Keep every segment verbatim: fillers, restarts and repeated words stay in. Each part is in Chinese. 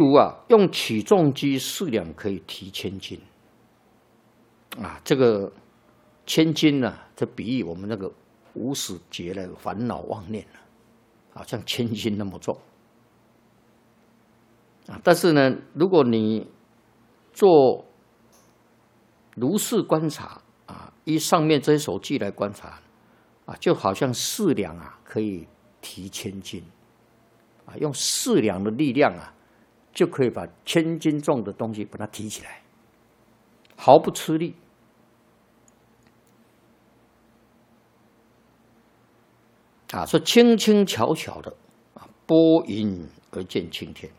如啊，用起重机四两可以提千斤啊，这个千斤呢、啊，这比喻我们那个无始劫的烦恼妄念啊，好像千斤那么重啊。但是呢，如果你做如是观察啊，依上面这些手记来观察啊，就好像四两啊可以提千斤啊，用四两的力量啊，就可以把千斤重的东西把它提起来，毫不吃力。啊，说轻轻巧巧的啊，拨云而见青天。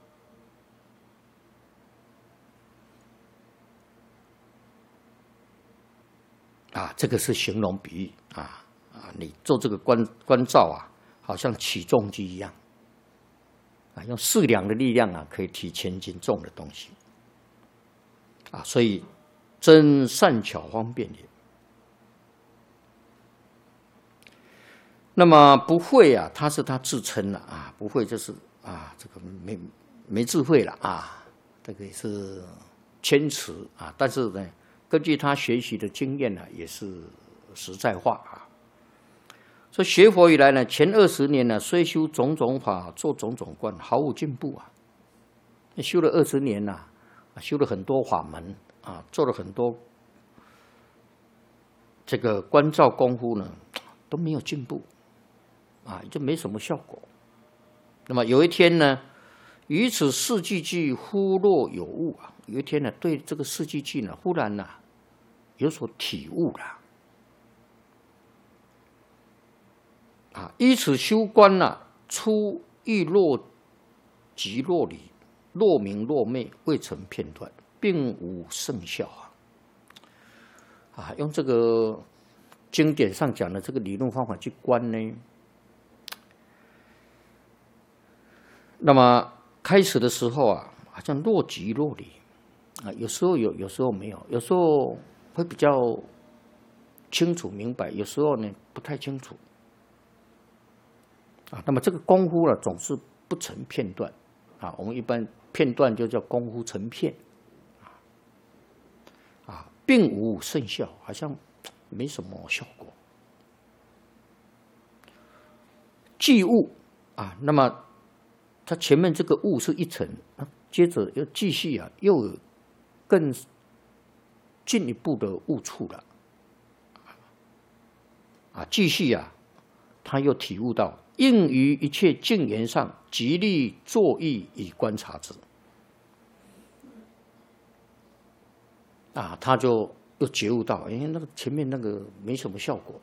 啊，这个是形容比喻啊啊！你做这个观观照啊，好像起重机一样啊，用四两的力量啊，可以提千斤重的东西啊，所以真善巧方便也。那么不会啊，他是他自称了啊，不会就是啊，这个没没智慧了啊，这个也是谦辞啊，但是呢，根据他学习的经验呢，也是实在话啊。说学佛以来呢，前二十年呢，虽修种种法，做种种观，毫无进步啊。修了二十年呐、啊，修了很多法门啊，做了很多这个观照功夫呢，都没有进步。啊，就没什么效果。那么有一天呢，于此四句句忽若有悟啊，有一天呢，对这个四句句呢，忽然呢、啊、有所体悟了。啊，依此修观呢、啊，初亦若即若离，若明若昧，未成片段，并无圣效啊。啊，用这个经典上讲的这个理论方法去观呢。那么开始的时候啊，好像若即若离啊，有时候有，有时候没有，有时候会比较清楚明白，有时候呢不太清楚啊。那么这个功夫呢，总是不成片段啊。我们一般片段就叫功夫成片啊，并无圣效，好像没什么效果。即悟啊，那么。它前面这个悟是一层，接着又继续啊，又有更进一步的悟处了，啊，继续啊，他又体悟到应于一切境缘上，极力作意以观察之，啊，他就又觉悟到，哎，那个前面那个没什么效果，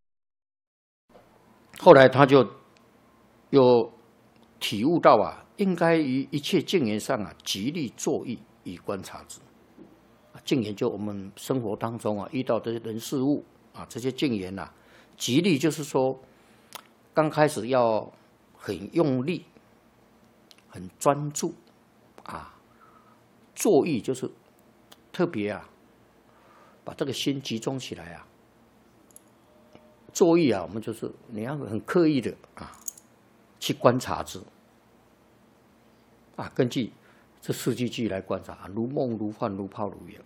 后来他就又。体悟到啊，应该于一切境缘上啊，极力作意以观察之。境缘就我们生活当中啊遇到的人事物啊，这些境缘啊，极力就是说，刚开始要很用力、很专注啊，作意就是特别啊，把这个心集中起来啊。作意啊，我们就是你要很刻意的啊。去观察之，啊，根据这四句句来观察，如梦如幻，如泡如影。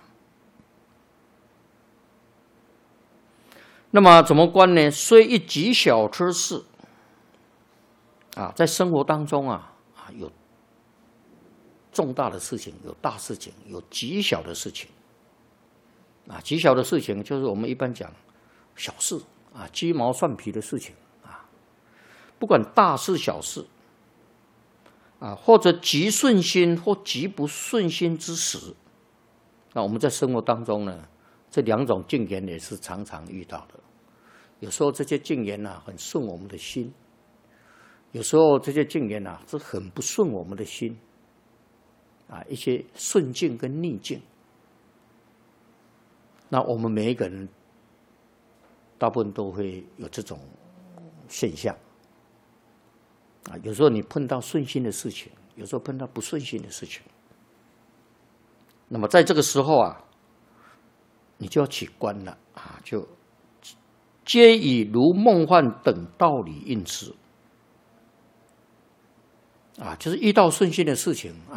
那么怎么观呢？虽一极小之事，啊，在生活当中啊，啊有重大的事情，有大事情，有极小的事情。啊，极小的事情就是我们一般讲小事啊，鸡毛蒜皮的事情。不管大事小事，啊，或者极顺心或极不顺心之时，那我们在生活当中呢，这两种境缘也是常常遇到的。有时候这些境缘啊，很顺我们的心；有时候这些境缘啊，是很不顺我们的心。啊，一些顺境跟逆境，那我们每一个人，大部分都会有这种现象。啊，有时候你碰到顺心的事情，有时候碰到不顺心的事情。那么在这个时候啊，你就要起观了啊，就皆以如梦幻等道理应之啊，就是遇到顺心的事情